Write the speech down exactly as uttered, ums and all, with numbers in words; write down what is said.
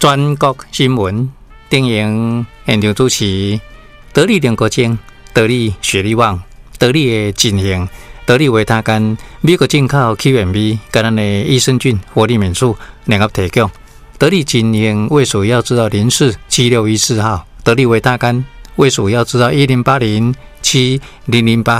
全国新闻电影现场主持，得力联国精，得力雪力旺，得力的进行，得力维他干，美国进口 Q M B， 跟咱的益生菌活力免素联合提供。得力进行卫署要知道零四七六一四号，得力维他干卫署要知道一零八零七零零八。